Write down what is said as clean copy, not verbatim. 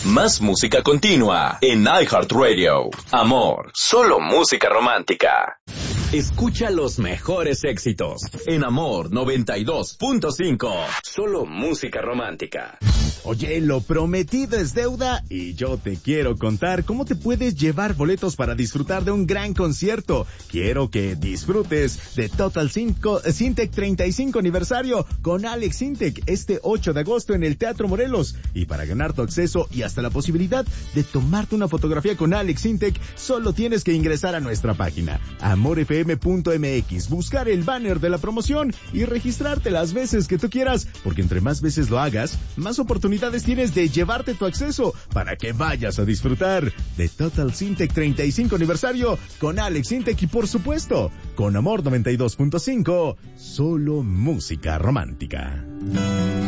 Más música continua en iHeartRadio. Amor, solo música romántica. Escucha los mejores éxitos en Amor 92.5. Solo música romántica. Oye, lo prometido es deuda y yo te quiero contar cómo te puedes llevar boletos para disfrutar de un gran concierto. Quiero que disfrutes de Total Syntec 35 aniversario con Alex Sintek este 8 de agosto en el Teatro Morelos. Y para ganar tu acceso y hasta la posibilidad de tomarte una fotografía con Alex Sintek, solo tienes que ingresar a nuestra página amorfm.mx, buscar el banner de la promoción y registrarte las veces que tú quieras, porque entre más veces lo hagas, más oportunidades tienes de llevarte tu acceso para que vayas a disfrutar de Total Syntec 35 aniversario con Alex Sintek y por supuesto con Amor 92.5, solo música romántica.